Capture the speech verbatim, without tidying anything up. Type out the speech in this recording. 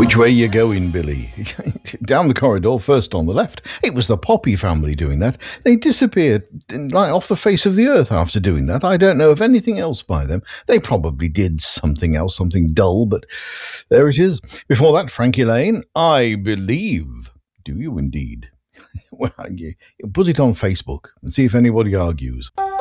Which way you going, Billy? Down the corridor, first on the left. It was the Poppy family doing that. They disappeared like off the face of the earth after doing that. I don't know of anything else by them. They probably did something else, something dull, but there it is. Before that, Frankie Lane, I Believe. Do you indeed? Well, you put it on Facebook and see if anybody argues.